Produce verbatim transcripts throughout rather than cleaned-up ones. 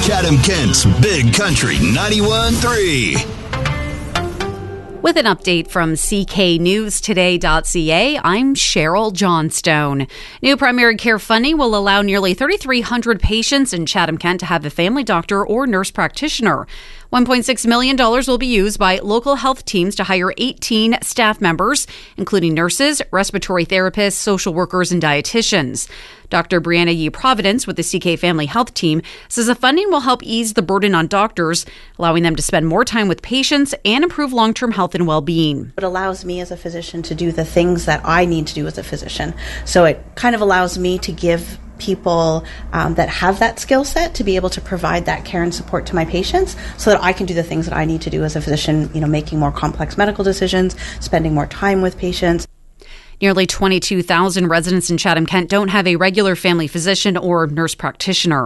Chatham-Kent's Big Country ninety-one point three. With an update from C K News Today dot C A, I'm Cheryl Johnstone. New primary care funding will allow nearly thirty-three hundred patients in Chatham-Kent to have a family doctor or nurse practitioner. one point six million dollars will be used by local health teams to hire eighteen staff members, including nurses, respiratory therapists, social workers, and dietitians. Doctor Brianna Yee Providence with the C K Family Health Team says the funding will help ease the burden on doctors, allowing them to spend more time with patients and improve long-term health and well-being. It allows me as a physician to do the things that I need to do as a physician. So it kind of allows me to give people um, that have that skill set to be able to provide that care and support to my patients so that I can do the things that I need to do as a physician, you know, making more complex medical decisions, spending more time with patients. Nearly twenty-two thousand residents in Chatham-Kent don't have a regular family physician or nurse practitioner.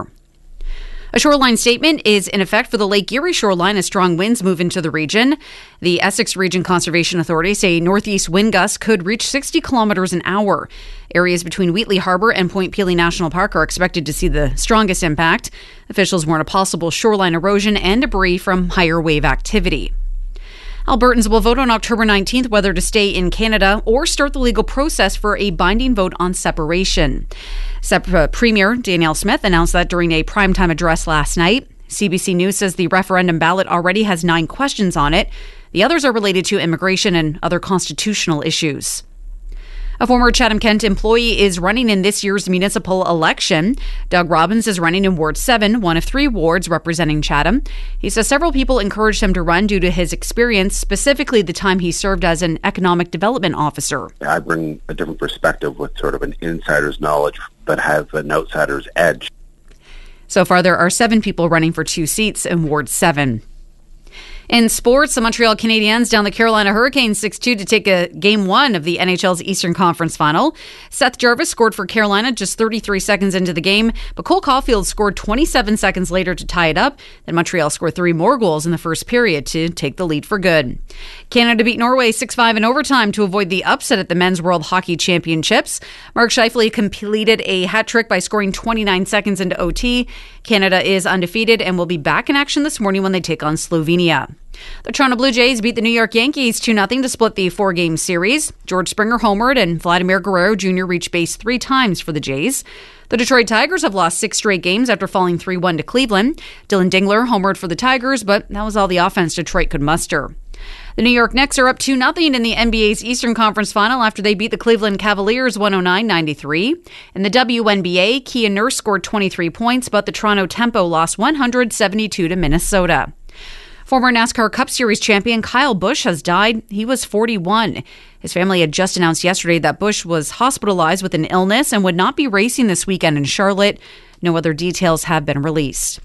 A shoreline statement is in effect for the Lake Erie shoreline as strong winds move into the region. The Essex Region Conservation Authority say northeast wind gusts could reach sixty kilometers an hour. Areas between Wheatley Harbor and Point Pelee National Park are expected to see the strongest impact. Officials warn of possible shoreline erosion and debris from higher wave activity. Albertans will vote on October nineteenth whether to stay in Canada or start the legal process for a binding vote on separation. Sep- uh, Premier Danielle Smith announced that during a primetime address last night. C B C News says the referendum ballot already has nine questions on it. The others are related to immigration and other constitutional issues. A former Chatham-Kent employee is running in this year's municipal election. Doug Robbins is running in Ward seven, one of three wards representing Chatham. He says several people encouraged him to run due to his experience, specifically the time he served as an economic development officer. I bring a different perspective with sort of an insider's knowledge, but have an outsider's edge. So far, there are seven people running for two seats in Ward seven. In sports, the Montreal Canadiens down the Carolina Hurricanes six two to take a game one of the N H L's Eastern Conference Final. Seth Jarvis scored for Carolina just thirty-three seconds into the game, but Cole Caulfield scored twenty-seven seconds later to tie it up. Then Montreal scored three more goals in the first period to take the lead for good. Canada beat Norway six five in overtime to avoid the upset at the Men's World Hockey Championships. Mark Scheifele completed a hat trick by scoring twenty-nine seconds into O T. Canada is undefeated and will be back in action this morning when they take on Slovenia. The Toronto Blue Jays beat the New York Yankees two nothing to split the four-game series. George Springer homered and Vladimir Guerrero Junior reached base three times for the Jays. The Detroit Tigers have lost six straight games after falling three one to Cleveland. Dylan Dingler homered for the Tigers, but that was all the offense Detroit could muster. The New York Knicks are up two nothing in the N B A's Eastern Conference Final after they beat the Cleveland Cavaliers one oh nine ninety-three. In the W N B A, Kia Nurse scored twenty-three points, but the Toronto Tempo lost one hundred seventy-two to Minnesota. Former NASCAR Cup Series champion Kyle Busch has died. He was forty-one. His family had just announced yesterday that Busch was hospitalized with an illness and would not be racing this weekend in Charlotte. No other details have been released.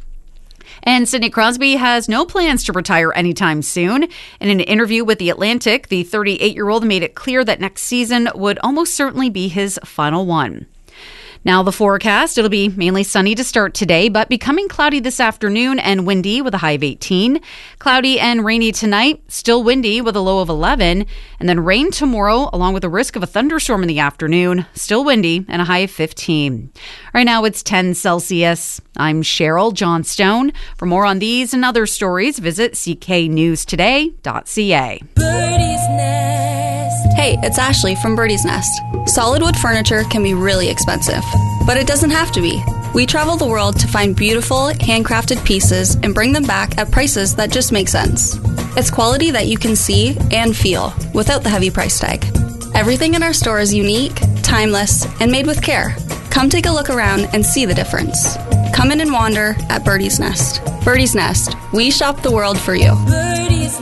And Sidney Crosby has no plans to retire anytime soon. In an interview with The Atlantic, the thirty-eight-year-old made it clear that next season would almost certainly be his final one. Now the forecast, it'll be mainly sunny to start today, but becoming cloudy this afternoon and windy with a high of eighteen. Cloudy and rainy tonight, still windy with a low of eleven. And then rain tomorrow, along with a risk of a thunderstorm in the afternoon, still windy and a high of fifteen. Right now it's ten Celsius. I'm Cheryl Johnstone. For more on these and other stories, visit C K News Today dot C A. Birdie's Nest. Hey, it's Ashley from Birdie's Nest. Solid wood furniture can be really expensive, but it doesn't have to be. We travel the world to find beautiful, handcrafted pieces and bring them back at prices that just make sense. It's quality that you can see and feel without the heavy price tag. Everything in our store is unique, timeless, and made with care. Come take a look around and see the difference. Come in and wander at Birdie's Nest. Birdie's Nest. We shop the world for you. Birdie's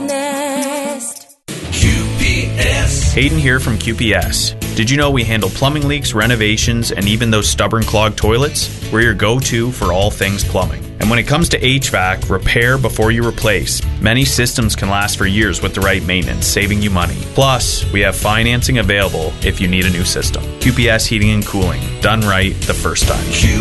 Nest. Q P S. Hayden here from Q P S. Did you know we handle plumbing leaks, renovations, and even those stubborn clogged toilets? We're your go-to for all things plumbing. And when it comes to H V A C, repair before you replace. Many systems can last for years with the right maintenance, saving you money. Plus, we have financing available if you need a new system. Q P S Heating and Cooling. Done right the first time. Q